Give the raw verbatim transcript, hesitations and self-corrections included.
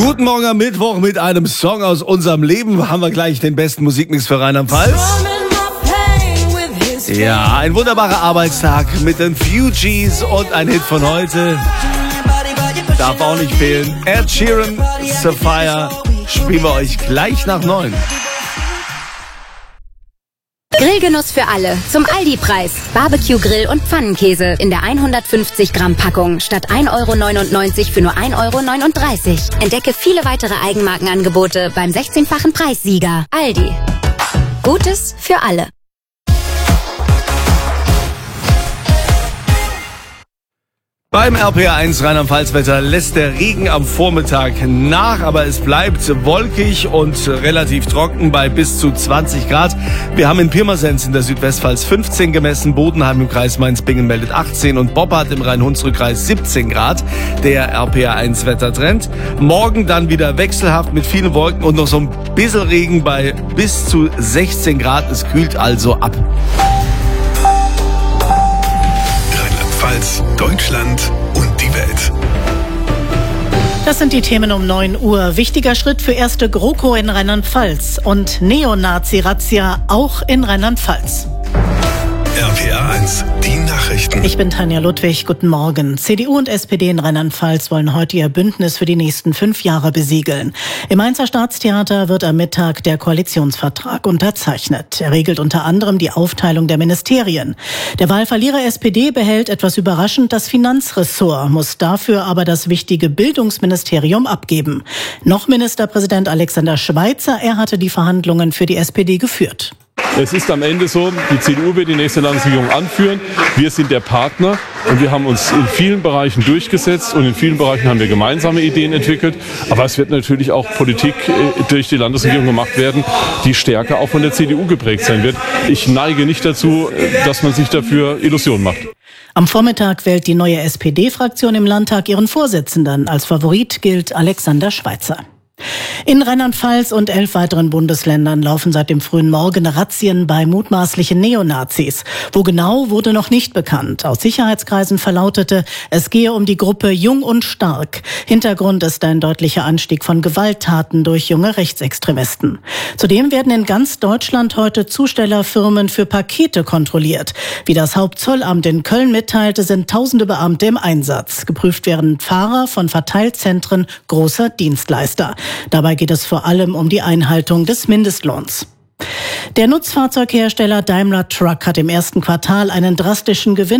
Guten Morgen am Mittwoch mit einem Song aus unserem Leben. Haben wir gleich den besten Musikmix für Rheinland-Pfalz. Ja, ein wunderbarer Arbeitstag mit den Fugees und ein Hit von heute. Darf auch nicht fehlen. Ed Sheeran, Sapphire, spielen wir euch gleich nach neun. Grillgenuss für alle. Zum Aldi-Preis. Barbecue-Grill und Pfannenkäse in der hundertfünfzig Gramm Packung statt ein Euro neunundneunzig für nur ein Euro neununddreißig. Entdecke viele weitere Eigenmarkenangebote beim sechzehnfachen Preissieger. Aldi. Gutes für alle. Beim R P R eins Rheinland-Pfalz-Wetter lässt der Regen am Vormittag nach, aber es bleibt wolkig und relativ trocken bei bis zu zwanzig Grad. Wir haben in Pirmasens in der Südwestpfalz fünfzehn gemessen, Bodenheim im Kreis Mainz-Bingen meldet achtzehn und Boppard im Rhein-Hunsrück-Kreis siebzehn Grad. Der R P R eins Wettertrend. Morgen dann wieder wechselhaft mit vielen Wolken und noch so ein bisschen Regen bei bis zu sechzehn Grad. Es kühlt also ab. Rheinland-Pfalz, Deutschland und die Welt. Das sind die Themen um neun Uhr. Wichtiger Schritt für erste GroKo in Rheinland-Pfalz und Neonazi-Razzia auch in Rheinland-Pfalz. R P R eins, die Nachrichten. Ich bin Tanja Ludwig, guten Morgen. C D U und S P D in Rheinland-Pfalz wollen heute ihr Bündnis für die nächsten fünf Jahre besiegeln. Im Mainzer Staatstheater wird am Mittag der Koalitionsvertrag unterzeichnet. Er regelt unter anderem die Aufteilung der Ministerien. Der Wahlverlierer S P D behält etwas überraschend das Finanzressort, muss dafür aber das wichtige Bildungsministerium abgeben. Noch Ministerpräsident Alexander Schweitzer, er hatte die Verhandlungen für die S P D geführt. Es ist am Ende so, die C D U wird die nächste Landesregierung anführen. Wir sind der Partner und wir haben uns in vielen Bereichen durchgesetzt und in vielen Bereichen haben wir gemeinsame Ideen entwickelt. Aber es wird natürlich auch Politik durch die Landesregierung gemacht werden, die stärker auch von der C D U geprägt sein wird. Ich neige nicht dazu, dass man sich dafür Illusionen macht. Am Vormittag wählt die neue S P D-Fraktion im Landtag ihren Vorsitzenden. Als Favorit gilt Alexander Schweitzer. In Rheinland-Pfalz und elf weiteren Bundesländern laufen seit dem frühen Morgen Razzien bei mutmaßlichen Neonazis. Wo genau, wurde noch nicht bekannt. Aus Sicherheitskreisen verlautete, es gehe um die Gruppe Jung und Stark. Hintergrund ist ein deutlicher Anstieg von Gewalttaten durch junge Rechtsextremisten. Zudem werden in ganz Deutschland heute Zustellerfirmen für Pakete kontrolliert. Wie das Hauptzollamt in Köln mitteilte, sind tausende Beamte im Einsatz. Geprüft werden Fahrer von Verteilzentren großer Dienstleister. Dabei geht es vor allem um die Einhaltung des Mindestlohns. Der Nutzfahrzeughersteller Daimler Truck hat im ersten Quartal einen drastischen Gewinn